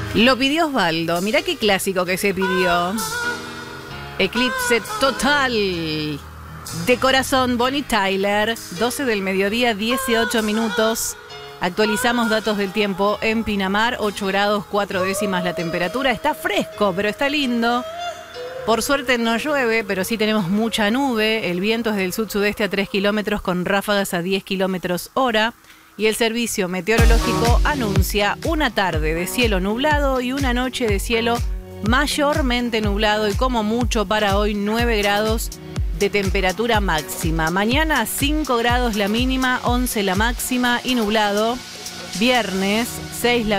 Lo pidió Osvaldo. Mirá qué clásico que se pidió. Eclipse total. De corazón, Bonnie Tyler. 12 del mediodía, 18 minutos. Actualizamos datos del tiempo en Pinamar. 8 grados, 4 décimas la temperatura. Está fresco, pero está lindo. Por suerte no llueve, pero sí tenemos mucha nube. El viento es del sud-sudeste a 3 kilómetros con ráfagas a 10 kilómetros hora. Y el servicio meteorológico anuncia una tarde de cielo nublado y una noche de cielo mayormente nublado y como mucho para hoy 9 grados de temperatura máxima. Mañana 5 grados la mínima, 11 la máxima y nublado. Viernes 6 la